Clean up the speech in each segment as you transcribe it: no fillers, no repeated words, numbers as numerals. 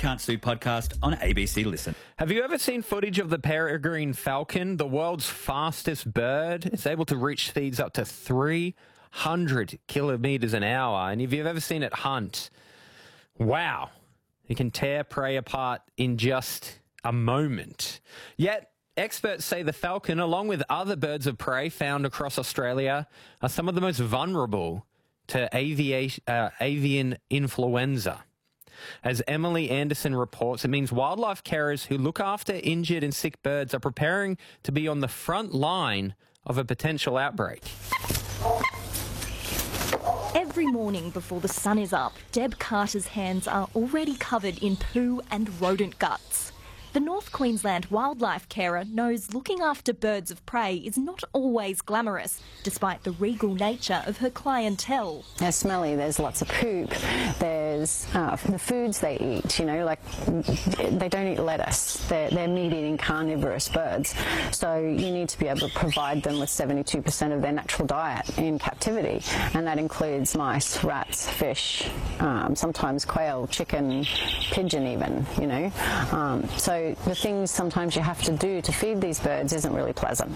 Can't Sue podcast on ABC Listen. Have you ever seen footage of the peregrine falcon, the world's fastest bird? It's able to reach speeds up to 300 kilometres an hour. And if you've ever seen it hunt, wow, it can tear prey apart in just a moment. Yet, experts say the falcon, along with other birds of prey found across Australia, are some of the most vulnerable to avian influenza. As Emily Anderson reports, it means wildlife carers who look after injured and sick birds are preparing to be on the front line of a potential outbreak. Every morning before the sun is up, Deb Carter's hands are already covered in poo and rodent guts. The North Queensland wildlife carer knows looking after birds of prey is not always glamorous, despite the regal nature of her clientele. They're smelly, there's lots of poop, there's the foods they eat, they don't eat lettuce. They're meat-eating carnivorous birds. So you need to be able to provide them with 72% of their natural diet in captivity. And that includes mice, rats, fish, sometimes quail, chicken, pigeon even, So the things sometimes you have to do to feed these birds isn't really pleasant.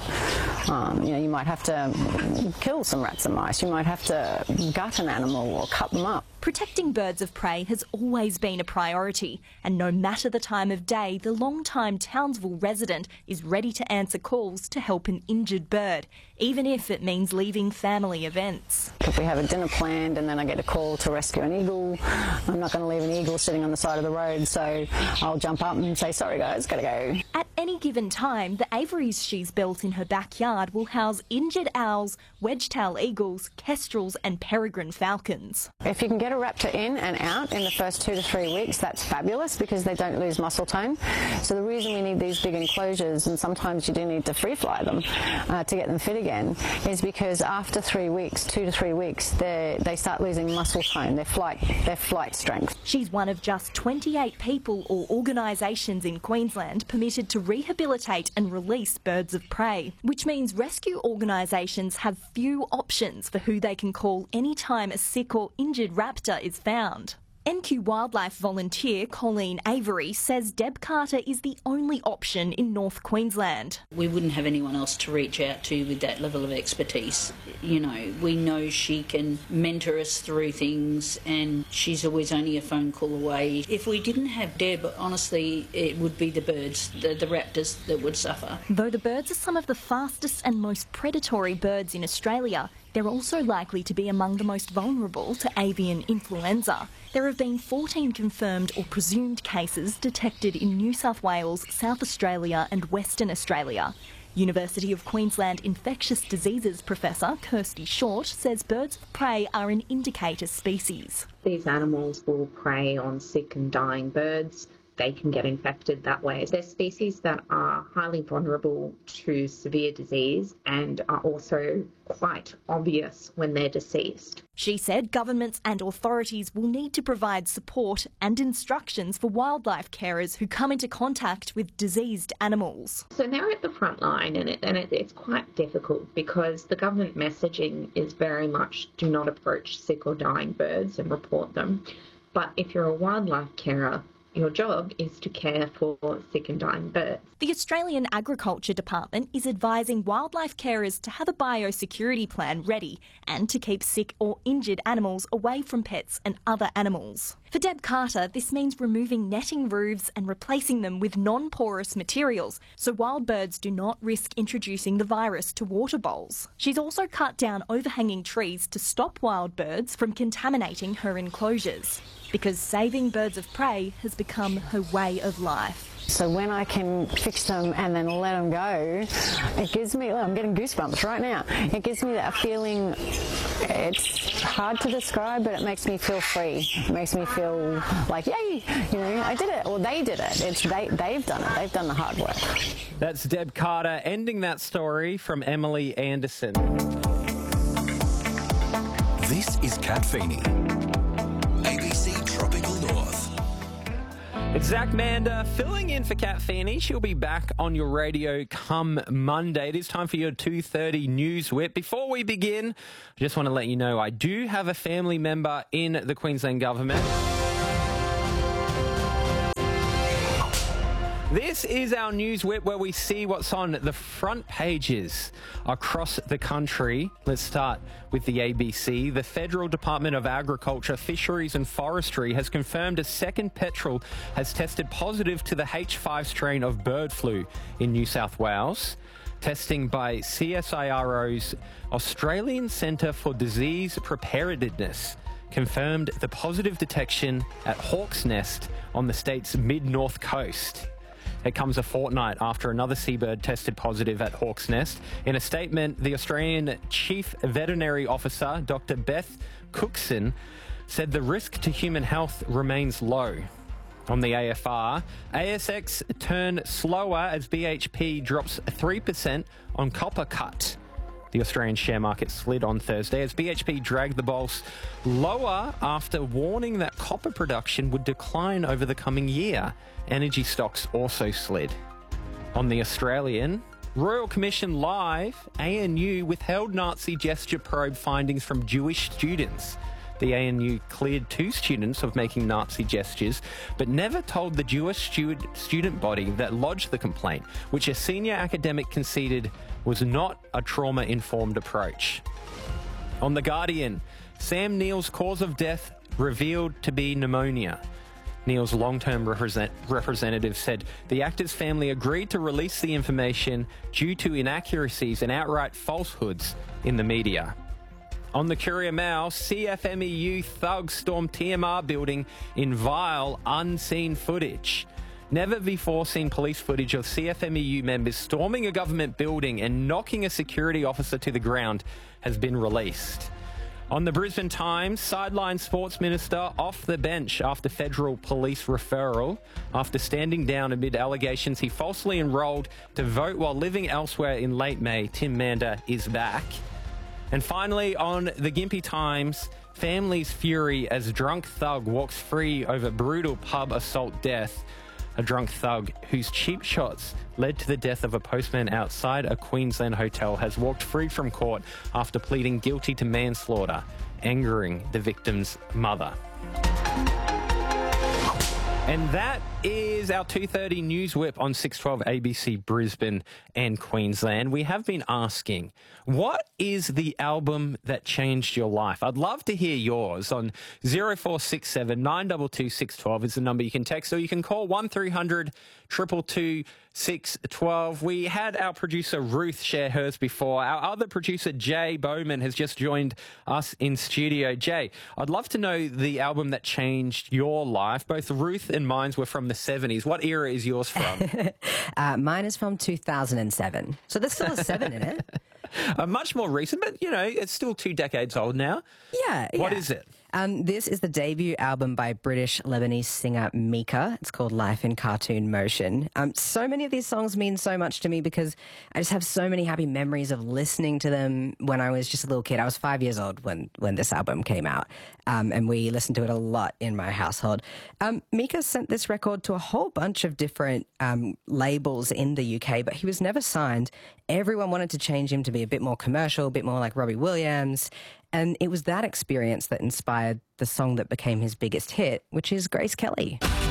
You might have to kill some rats and mice. You might have to gut an animal or cut them up. Protecting birds of prey has always been a priority, and no matter the time of day, the long-time Townsville resident is ready to answer calls to help an injured bird, even if it means leaving family events. If we have a dinner planned and then I get a call to rescue an eagle, I'm not going to leave an eagle sitting on the side of the road, so I'll jump up and say, sorry guys, gotta go. At any given time, the aviaries she's built in her backyard will house injured owls, wedge-tail eagles, kestrels and peregrine falcons. If you can get a raptor in and out in the first 2 to 3 weeks, that's fabulous because they don't lose muscle tone. So the reason we need these big enclosures, and sometimes you do need to free fly them to get them fit again, is because after 3 weeks, 2 to 3 weeks, they start losing muscle tone, their flight strength. She's one of just 28 people or organisations in Queensland permitted to rehabilitate and release birds of prey, which means rescue organisations have few options for who they can call anytime a sick or injured raptor is found. NQ Wildlife volunteer Colleen Avery says Deb Carter is the only option in North Queensland. We wouldn't have anyone else to reach out to with that level of expertise. We know she can mentor us through things and she's always only a phone call away. If we didn't have Deb, honestly, it would be the birds, the raptors that would suffer. Though the birds are some of the fastest and most predatory birds in Australia, they're also likely to be among the most vulnerable to avian influenza. There have been 14 confirmed or presumed cases detected in New South Wales, South Australia and Western Australia. University of Queensland infectious diseases professor Kirsty Short says birds of prey are an indicator species. These animals will prey on sick and dying birds. They can get infected that way. They're species that are highly vulnerable to severe disease and are also quite obvious when they're deceased. She said governments and authorities will need to provide support and instructions for wildlife carers who come into contact with diseased animals. So they're at the front line and it's quite difficult because the government messaging is very much do not approach sick or dying birds and report them. But if you're a wildlife carer, your job is to care for sick and dying birds. The Australian Agriculture Department is advising wildlife carers to have a biosecurity plan ready and to keep sick or injured animals away from pets and other animals. For Deb Carter, this means removing netting roofs and replacing them with non-porous materials so wild birds do not risk introducing the virus to water bowls. She's also cut down overhanging trees to stop wild birds from contaminating her enclosures, because saving birds of prey has become her way of life. So when I can fix them and then let them go, it gives me, I'm getting goosebumps right now. It gives me that feeling, it's hard to describe, but it makes me feel free. It makes me feel like, yay, I did it, or they did it. They've done it. They've done the hard work. That's Deb Carter ending that story from Emily Anderson. This is Kat Feeney, ABC Tropical North. It's Zach Mander filling in for Kat Feeney. She'll be back on your radio come Monday. It is time for your 2:30 News Whip. Before we begin, I just want to let you know I do have a family member in the Queensland government. This is our News Whip, where we see what's on the front pages across the country. Let's start with the ABC. The Federal Department of Agriculture, Fisheries and Forestry has confirmed a second petrel has tested positive to the H5 strain of bird flu in New South Wales. Testing by CSIRO's Australian Centre for Disease Preparedness confirmed the positive detection at Hawk's Nest on the state's mid-north coast. It comes a fortnight after another seabird tested positive at Hawk's Nest. In a statement, the Australian Chief Veterinary Officer, Dr. Beth Cookson, said the risk to human health remains low. On the AFR, ASX turn slower as BHP drops 3% on copper cut. The Australian share market slid on Thursday as BHP dragged the bulls lower after warning that copper production would decline over the coming year. Energy stocks also slid. On the Australian, Royal Commission Live, ANU withheld Nazi gesture probe findings from Jewish students. The ANU cleared 2 students of making Nazi gestures, but never told the Jewish student body that lodged the complaint, which a senior academic conceded was not a trauma-informed approach. On The Guardian, Sam Neill's cause of death revealed to be pneumonia. Neill's long-term representative said the actor's family agreed to release the information due to inaccuracies and outright falsehoods in the media. On the Courier Mail, CFMEU thugs storm TMR building in vile, unseen footage. Never before seen police footage of CFMEU members storming a government building and knocking a security officer to the ground has been released. On the Brisbane Times, sideline sports minister off the bench after federal police referral. After standing down amid allegations he falsely enrolled to vote while living elsewhere in late May, Tim Mander is back. And finally, on the Gympie Times, families fury as drunk thug walks free over brutal pub assault death. A drunk thug whose cheap shots led to the death of a postman outside a Queensland hotel has walked free from court after pleading guilty to manslaughter, angering the victim's mother. And that is our 2:30 News Whip on 612 ABC Brisbane and Queensland. We have been asking, what is the album that changed your life? I'd love to hear yours on 0467 922 612 is the number you can text, or you can call 1300 222 612. We had our producer Ruth share hers before. Our other producer Jay Bowman has just joined us in studio. Jay, I'd love to know the album that changed your life. Both Ruth and mine were from the 70s. What era is yours from? Mine is from 2007. So there's still a 7 in it. Much more recent, but, you know, it's still 2 decades old now. Yeah. What is it? This is the debut album by British-Lebanese singer Mika. It's called Life in Cartoon Motion. So many of these songs mean so much to me because I just have so many happy memories of listening to them when I was just a little kid. I was 5 years old when this album came out, and we listened to it a lot in my household. Mika sent this record to a whole bunch of different labels in the UK, but he was never signed. Everyone wanted to change him to be a bit more commercial, a bit more like Robbie Williams. And it was that experience that inspired the song that became his biggest hit, which is Grace Kelly.